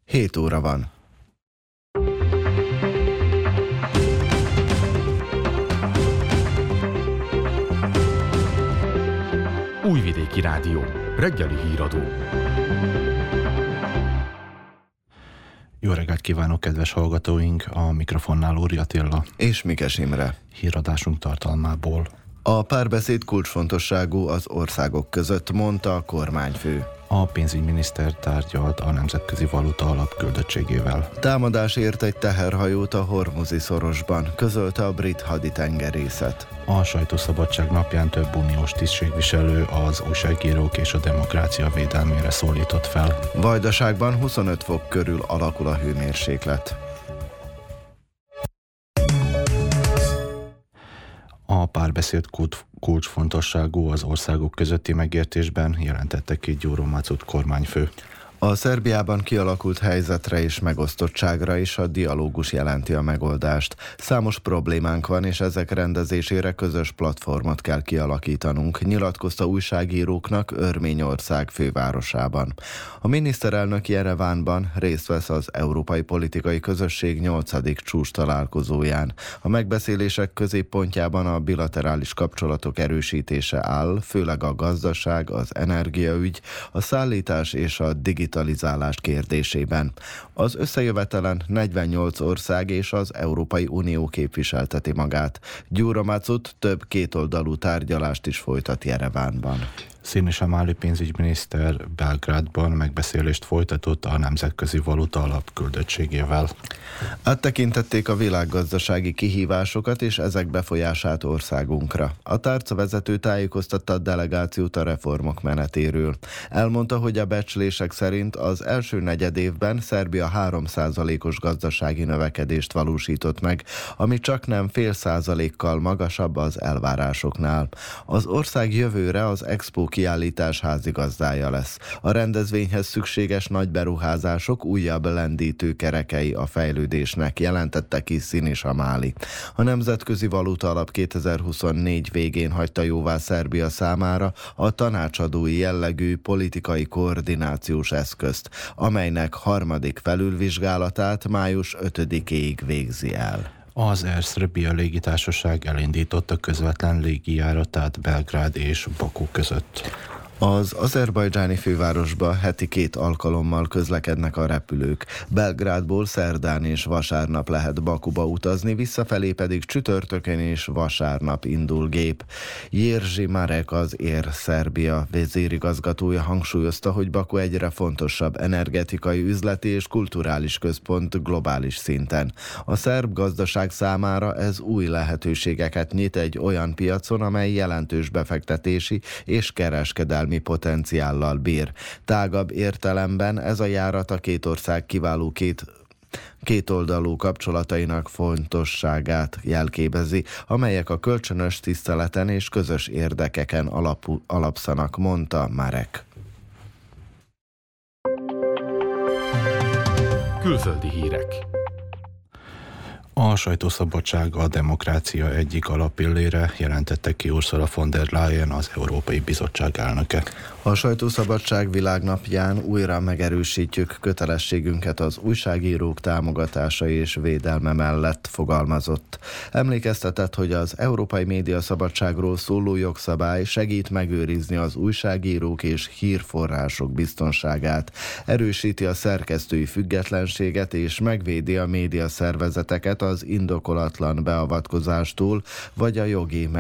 7 óra van. Újvidéki Rádió. Reggeli híradó. Jó reggelt kívánok, kedves hallgatóink! A mikrofonnál Úri Attila És Mikes Imre. Híradásunk tartalmából. A párbeszéd kulcsfontosságú az országok között, mondta a kormányfő. A pénzügyminiszter tárgyalt a Nemzetközi Valuta Alap küldöttségével. Támadás ért egy teherhajót a Hormuzi szorosban, közölte a brit haditengerészet. A sajtószabadság napján több uniós tisztségviselő az újságírók és a demokrácia védelmére szólított fel. Vajdaságban 25 fok körül alakul a hőmérséklet. A párbeszéd kulcsfontosságú az országok közötti megértésben, jelentette ki Gyuro Maczut kormányfő. A Szerbiában kialakult helyzetre és megosztottságra is a dialógus jelenti a megoldást. Számos problémánk van, és ezek rendezésére közös platformot kell kialakítanunk, nyilatkozta újságíróknak Örményország fővárosában. A miniszterelnök Jerevánban részt vesz az Európai Politikai Közösség 8. csúcs találkozóján. A megbeszélések középpontjában a bilaterális kapcsolatok erősítése áll, főleg a gazdaság, az energiaügy, a szállítás és a digitalizálás kérdésében. Az összejövetelen 48 ország és az Európai Unió képviselteti magát. Gyuro Maczut több kétoldalú tárgyalást is folytat Jerevánban. Sinisa Mali pénzügyminiszter Belgrádban megbeszélést folytatott a Nemzetközi Valuta Alap küldöttségével. Áttekintették a világgazdasági kihívásokat és ezek befolyását országunkra. A tárcavezető tájékoztatta a delegációt a reformok menetéről. Elmondta, hogy a becslések szerint az első negyedévben Szerbia 3%-os gazdasági növekedést valósított meg, ami csaknem 0,5%-kal magasabb az elvárásoknál. Az ország jövőre az Expo kiállítás házigazdája lesz. A rendezvényhez szükséges nagy beruházások újabb lendítő kerekei a fejlődésnek, jelentette ki Sinisa Mali. A Nemzetközi Valuta Alap 2024 végén hagyta jóvá Szerbia számára a tanácsadói jellegű politikai koordinációs eszközt, amelynek harmadik felülvizsgálatát május 5-éig végzi el. Az Air Serbia légitársaság elindította közvetlen légijáratát Belgrád és Baku között. Az azerbajdzsáni fővárosba heti 2 alkalommal közlekednek a repülők. Belgrádból szerdán és vasárnap lehet Bakuba utazni, visszafelé pedig csütörtökön és vasárnap indul gép. Jerzy Marek, az Air Serbia vezérigazgatója hangsúlyozta, hogy Baku egyre fontosabb energetikai, üzleti és kulturális központ globális szinten. A szerb gazdaság számára ez új lehetőségeket nyit egy olyan piacon, amely jelentős befektetési és kereskedelmi potenciállal bír. Tágabb értelemben ez a járat a két ország kiváló kétoldalú kapcsolatainak fontosságát jelképezi, amelyek a kölcsönös tiszteleten és közös érdekeken alapszanak, mondta Marek. Külföldi hírek. A sajtószabadság a demokrácia egyik alappillére, jelentette ki Ursula von der Leyen, az Európai Bizottság elnöke. A sajtószabadság világnapján újra megerősítjük kötelességünket az újságírók támogatása és védelme mellett, fogalmazott. Emlékeztetett, hogy az Európai Médiaszabadságról szóló jogszabály segít megőrizni az újságírók és hírforrások biztonságát, erősíti a szerkesztői függetlenséget és megvédi a médiaszervezeteket az indokolatlan beavatkozástól vagy a jogi